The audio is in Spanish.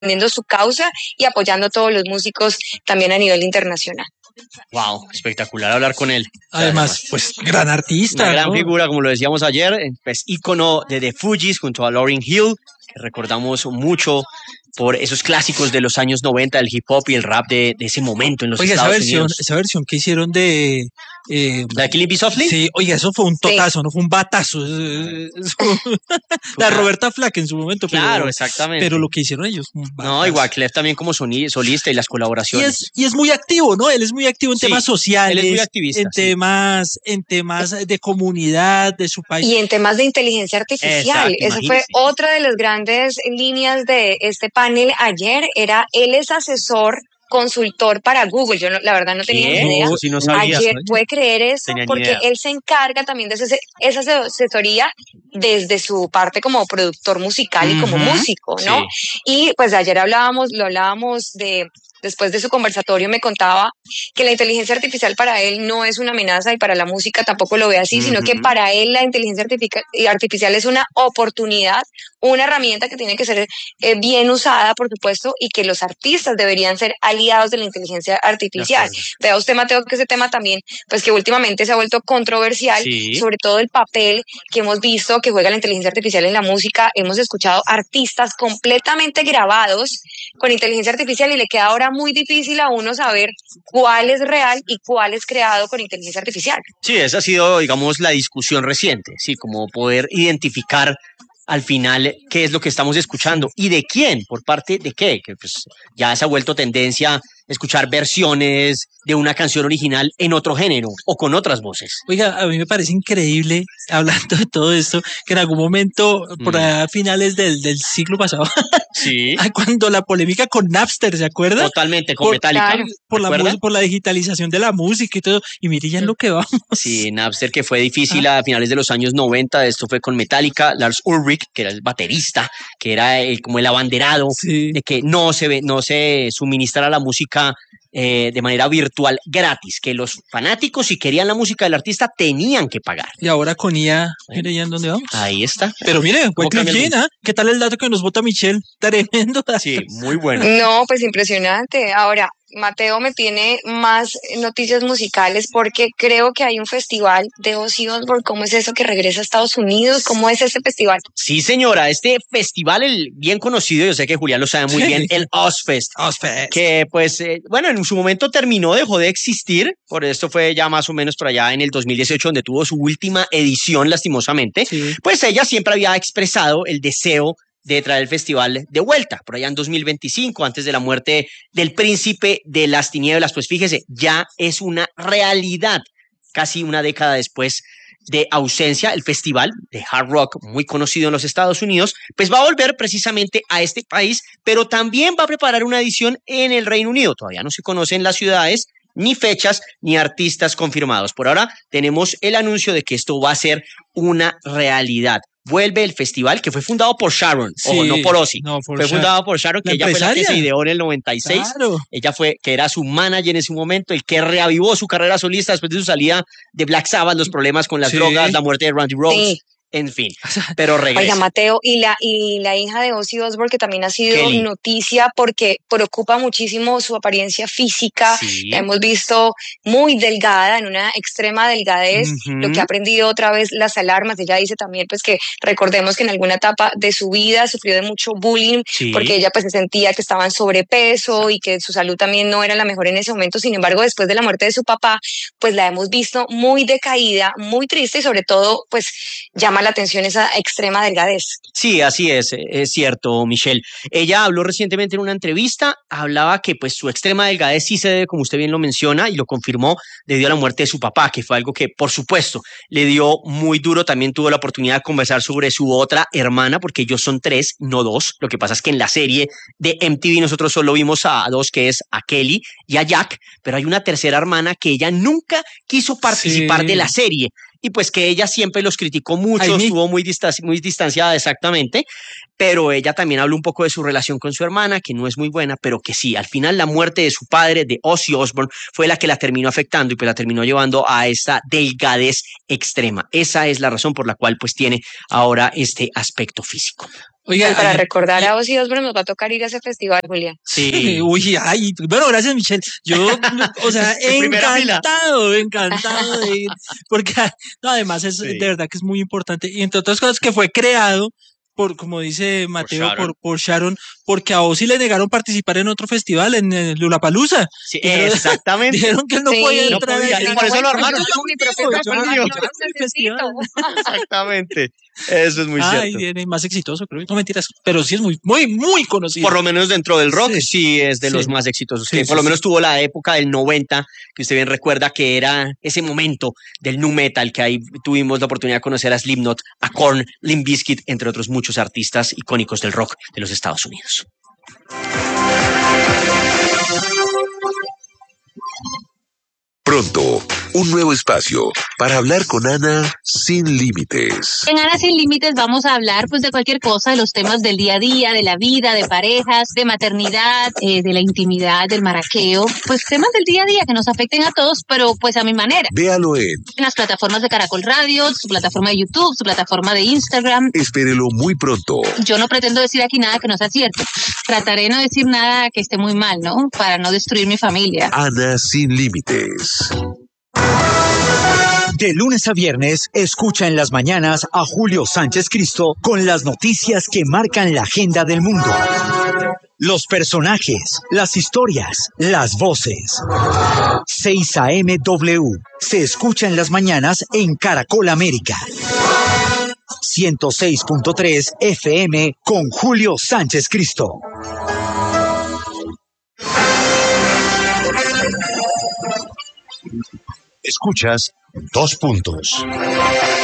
defendiendo su causa y apoyando a todos los músicos también a nivel internacional. Wow, espectacular hablar con él. Además, pues gran artista, una gran ¿no? figura, como lo decíamos ayer, pues ícono de The Fugees junto a Lauryn Hill, que recordamos mucho por esos clásicos de los años 90 del hip hop y el rap de ese momento en los Estados Unidos. Esa versión que hicieron de... ¿La de Killing Me Softly? Sí, oiga, eso fue un totazo, no fue un batazo. La Roberta Flack en su momento. Claro, exactamente. Pero lo que hicieron ellos. No, igual Clef también como solista y las colaboraciones. Y es muy activo, ¿no? Él es muy activo en temas sociales. Él es muy activista. En temas de comunidad, de su país. Y en temas de inteligencia artificial. Esa fue otra de las grandes líneas de este panel ayer. Él es asesor, consultor para Google. Yo la verdad no tenía ni idea. Si no sabías, ayer puede creer eso porque él se encarga también de esa asesoría desde su parte como productor musical y como músico, ¿no? Sí. Y pues ayer lo hablábamos después de su conversatorio me contaba que la inteligencia artificial para él no es una amenaza y para la música tampoco lo ve así, sino que para él la inteligencia artificial es una oportunidad, una herramienta que tiene que ser bien usada, por supuesto, y que los artistas deberían ser aliados de la inteligencia artificial. Vea usted, Mateo, que ese tema también, pues que últimamente se ha vuelto controversial, sobre todo el papel que hemos visto que juega la inteligencia artificial en la música. Hemos escuchado artistas completamente grabados con inteligencia artificial y le queda ahora muy difícil a uno saber cuál es real y cuál es creado con inteligencia artificial. Sí, esa ha sido, digamos, la discusión reciente, sí, como poder identificar al final qué es lo que estamos escuchando y de quién, por parte de qué, que pues ya se ha vuelto tendencia escuchar versiones de una canción original en otro género o con otras voces. Oiga, a mí me parece increíble, hablando de todo esto, que en algún momento, por a finales del siglo pasado, cuando la polémica con Napster, ¿se acuerda? Totalmente, con Metallica. Por la digitalización de la música y todo, y mire ya en lo que vamos. Sí, Napster, que fue difícil a finales de los años 90, esto fue con Metallica, Lars Ulrich, que era el baterista, que era como el abanderado de que no se suministrara la música de manera virtual gratis, que los fanáticos, si querían la música del artista, tenían que pagar. Y ahora con IA, mire ya en dónde vamos. Ahí está. Pero mire, ¿qué tal el dato que nos bota Michelle? Tremendo dato. Sí, muy bueno. No, pues impresionante. Ahora, Mateo me tiene más noticias musicales porque creo que hay un festival de Ozzy Osbourne. ¿Cómo es eso que regresa a Estados Unidos? ¿Cómo es ese festival? Sí, señora, este festival, el bien conocido, yo sé que Julián lo sabe muy bien, el Ozzfest. Que pues, bueno, en su momento dejó de existir, por esto fue ya más o menos por allá en el 2018 donde tuvo su última edición lastimosamente. Pues ella siempre había expresado el deseo de traer el festival de vuelta, por allá en 2025, antes de la muerte del príncipe de las tinieblas. Pues fíjese, ya es una realidad, casi una década después de ausencia. El festival de hard rock, muy conocido en los Estados Unidos, pues va a volver precisamente a este país, pero también va a preparar una edición en el Reino Unido. Todavía no se conocen las ciudades, ni fechas, ni artistas confirmados. Por ahora tenemos el anuncio de que esto va a ser una realidad. Vuelve el festival que fue fundado por Sharon, ojo, no por Ozzy, fue fundado por Sharon, que ella fue la que se ideó en el 96, ella fue, que era su manager en ese momento, el que reavivó su carrera solista después de su salida de Black Sabbath, los problemas con las drogas, la muerte de Randy Rhoads. En fin, pero regresa. Oiga, Mateo, y la hija de Ozzy Osbourne, que también ha sido noticia porque preocupa muchísimo su apariencia física. La hemos visto muy delgada, en una extrema delgadez, lo que ha aprendido otra vez las alarmas. Ella dice también pues que recordemos que en alguna etapa de su vida sufrió de mucho bullying, porque ella pues se sentía que estaba en sobrepeso y que su salud también no era la mejor en ese momento. Sin embargo, después de la muerte de su papá, pues la hemos visto muy decaída, muy triste y sobre todo pues llama la atención esa extrema delgadez. Sí, así es cierto, Michelle. Ella habló recientemente en una entrevista, hablaba que pues su extrema delgadez sí se debe, como usted bien lo menciona, y lo confirmó debido a la muerte de su papá, que fue algo que, por supuesto, le dio muy duro. También tuvo la oportunidad de conversar sobre su otra hermana, porque ellos son 3, no 2. Lo que pasa es que en la serie de MTV nosotros solo vimos a 2, que es a Kelly y a Jack, pero hay una tercera hermana que ella nunca quiso participar de la serie. Y pues que ella siempre los criticó mucho, estuvo muy distanciada exactamente, pero ella también habló un poco de su relación con su hermana, que no es muy buena, pero que sí, al final la muerte de su padre, de Ozzy Osbourne, fue la que la terminó afectando y pues la terminó llevando a esta delgadez extrema. Esa es la razón por la cual pues tiene ahora este aspecto físico. Oiga, para recordar a Ozzy Osbourne nos va a tocar ir a ese festival, Julián. Sí. Uy, ay, bueno, gracias, Michelle. Yo, o sea, encantado de ir, porque no, además es de verdad que es muy importante. Y entre otras cosas que fue creado por, como dice Mateo, por Sharon, porque a Ozzy le negaron participar en otro festival, en Lollapalooza. Sí, exactamente. Dijeron que él no podía entrar. No podía, y por eso lo armaron. Exactamente. Eso es muy cierto. Ay, más exitoso, creo. No, mentiras, pero sí es muy, muy, muy conocido. Por lo menos dentro del rock, sí es de los más exitosos. Que por lo menos tuvo la época del 90, que usted bien recuerda que era ese momento del nu metal, que ahí tuvimos la oportunidad de conocer a Slipknot, a Korn, Limp Bizkit, entre otros muchos artistas icónicos del rock de los Estados Unidos. Pronto, un nuevo espacio para hablar con Ana sin límites. En Ana sin límites vamos a hablar pues de cualquier cosa, de los temas del día a día, de la vida, de parejas, de maternidad, de la intimidad, del maraqueo, pues temas del día a día que nos afecten a todos, pero pues a mi manera. Véalo en las plataformas de Caracol Radio, su plataforma de YouTube, su plataforma de Instagram. Espérelo muy pronto. Yo no pretendo decir aquí nada que no sea cierto. Trataré de no decir nada que esté muy mal, ¿no? Para no destruir mi familia. Ana sin límites. De lunes a viernes, escucha en las mañanas a Julio Sánchez Cristo con las noticias que marcan la agenda del mundo. Los personajes, las historias, las voces. 6 AM W. Se escucha en las mañanas en Caracol América. 106.3 FM con Julio Sánchez Cristo. Escuchas 2 puntos.